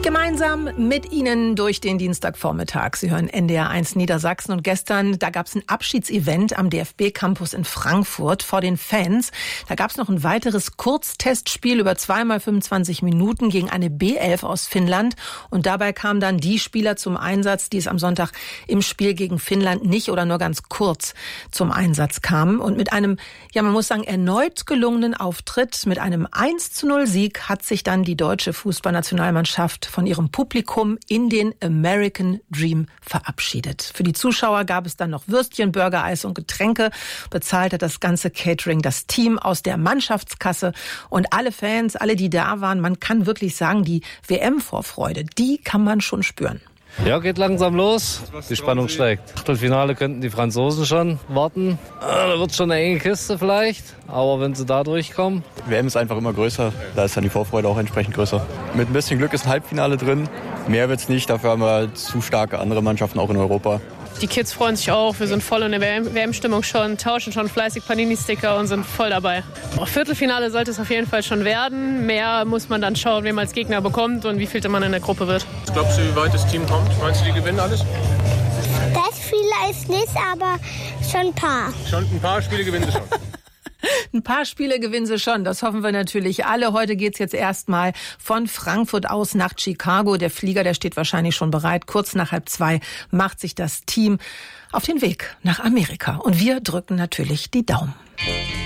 Gemeinsam mit Ihnen durch den Dienstagvormittag. Sie hören NDR 1 Niedersachsen und gestern, da gab es ein Abschiedsevent am DFB-Campus in Frankfurt vor den Fans. Da gab es noch ein weiteres Kurztestspiel über 2x25 Minuten gegen eine B11 aus Finnland und dabei kamen dann die Spieler zum Einsatz, die es am Sonntag im Spiel gegen Finnland nicht oder nur ganz kurz zum Einsatz kamen. Und mit einem, ja man muss sagen, erneut gelungenen Auftritt, mit einem 1:0 Sieg hat sich dann die deutsche Fußballnationalmannschaft von ihrem Publikum in den American Dream verabschiedet. Für die Zuschauer gab es dann noch Würstchen, Burger, Eis und Getränke. Bezahlt hat das ganze Catering das Team aus der Mannschaftskasse. Und alle Fans, alle, die da waren, man kann wirklich sagen, die WM-Vorfreude, die kann man schon spüren. Ja, geht langsam los. Die Spannung steigt. Achtelfinale könnten die Franzosen schon warten. Da wird schon eine enge Kiste vielleicht. Aber wenn sie da durchkommen. WM ist einfach immer größer. Da ist dann die Vorfreude auch entsprechend größer. Mit ein bisschen Glück ist ein Halbfinale drin. Mehr wird's nicht. Dafür haben wir zu starke andere Mannschaften auch in Europa. Die Kids freuen sich auch. Wir sind voll in der WM-Stimmung schon, tauschen schon fleißig Panini-Sticker und sind voll dabei. Viertelfinale sollte es auf jeden Fall schon werden. Mehr muss man dann schauen, wen man als Gegner bekommt und wie viel man in der Gruppe wird. Was glaubst du, wie weit das Team kommt? Meinst du, die gewinnen alles? Das vielleicht nicht, aber schon ein paar. Schon ein paar Spiele gewinnen sie schon. Ein paar Spiele gewinnen sie schon, das hoffen wir natürlich alle. Heute geht's jetzt erstmal von Frankfurt aus nach Chicago. Der Flieger, der steht wahrscheinlich schon bereit. Kurz nach 1:30 macht sich das Team auf den Weg nach Amerika. Und wir drücken natürlich die Daumen.